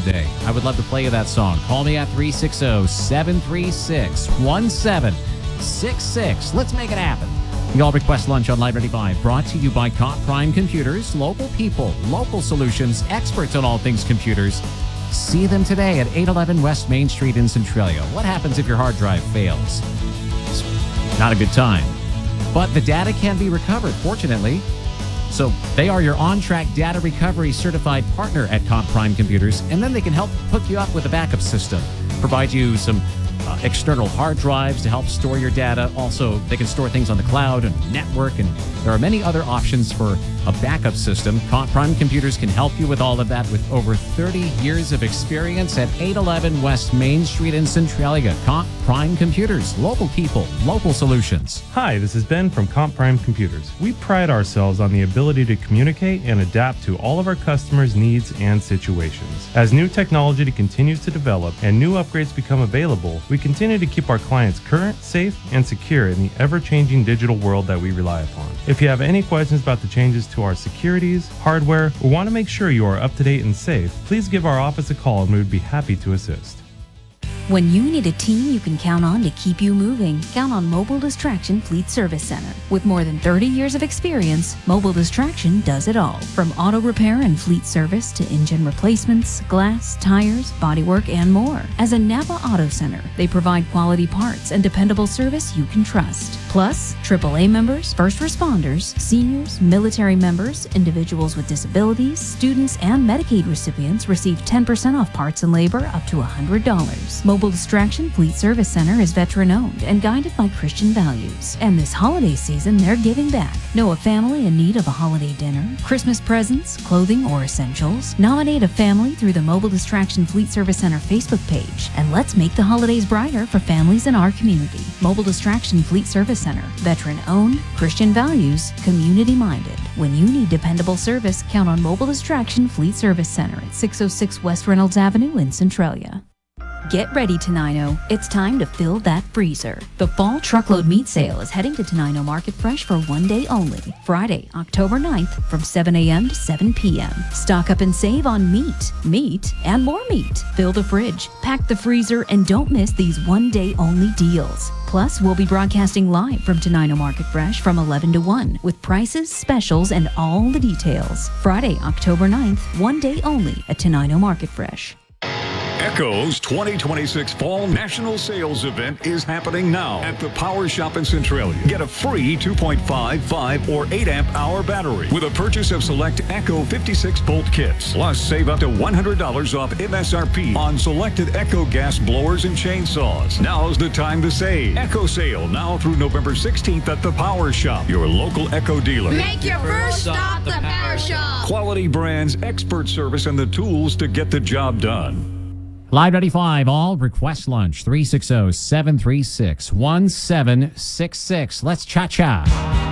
today. I would love to play you that song. Call me at 360-736-1766. Let's make it happen. Y'all request lunch on Live 95, brought to you by Comp Prime Computers. Local people, local solutions, experts on all things computers. See them today at 811 West Main Street in Centralia. What happens if your hard drive fails? It's not a good time. But the data can be recovered, fortunately. So they are your on-track data recovery certified partner at Comp Prime Computers, and then they can help hook you up with a backup system, provide you some external hard drives to help store your data. Also, they can store things on the cloud and network, and there are many other options for a backup system. Comp Prime Computers can help you with all of that with over 30 years of experience at 811 West Main Street in Centralia. Comp Prime Computers, local people, local solutions. Hi, this is Ben from Comp Prime Computers. We pride ourselves on the ability to communicate and adapt to all of our customers' needs and situations. As new technology continues to develop and new upgrades become available, we continue to keep our clients current, safe, and secure in the ever-changing digital world that we rely upon. If you have any questions about the changes to our securities, hardware, or want to make sure you are up to date and safe, please give our office a call and we would be happy to assist. When you need a team you can count on to keep you moving, count on Mobile Distraction Fleet Service Center. With more than 30 years of experience, Mobile Distraction does it all. From auto repair and fleet service to engine replacements, glass, tires, bodywork, and more. As a Napa Auto Center, they provide quality parts and dependable service you can trust. Plus, AAA members, first responders, seniors, military members, individuals with disabilities, students, and Medicaid recipients receive 10% off parts and labor up to $100. Mobile Distraction Fleet Service Center is veteran-owned and guided by Christian values. And this holiday season, they're giving back. Know a family in need of a holiday dinner, Christmas presents, clothing, or essentials? Nominate a family through the Mobile Distraction Fleet Service Center Facebook page, and let's make the holidays brighter for families in our community. Mobile Distraction Fleet Service Center. Veteran-owned, Christian values, community-minded. When you need dependable service, count on Mobile Distraction Fleet Service Center at 606 West Reynolds Avenue in Centralia. Get ready, Tenino. It's time to fill that freezer. The Fall Truckload Meat Sale is heading to Tenino Market Fresh for one day only, Friday, October 9th from 7 a.m. to 7 p.m. Stock up and save on meat, and more meat. Fill the fridge, pack the freezer, and don't miss these one-day only deals. Plus, we'll be broadcasting live from Tenino Market Fresh from 11 to 1 with prices, specials, and all the details. Friday, October 9th, one day only at Tenino Market Fresh. Echo's 2026 Fall National Sales Event is happening now at the Power Shop in Centralia. Get a free 2.5, 5, or 8 amp hour battery with a purchase of select Echo 56 volt kits. Plus, save up to $100 off MSRP on selected Echo gas blowers and chainsaws. Now's the time to save. Echo sale now through November 16th at the Power Shop, your local Echo dealer. Make your first stop the Power Shop. Quality brands, expert service, and the tools to get the job done. Live 95, all request lunch, 360-736-1766. Let's cha-cha.